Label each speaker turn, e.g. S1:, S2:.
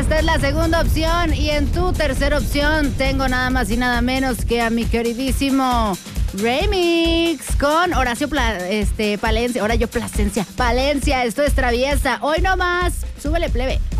S1: Esta es la segunda opción. Y en tu tercera opción tengo nada más y nada menos que a mi queridísimo Remix con Horacio Palencia. Ahora yo Plasencia. Palencia, esto es Traviesa. Hoy no más. Súbele, plebe.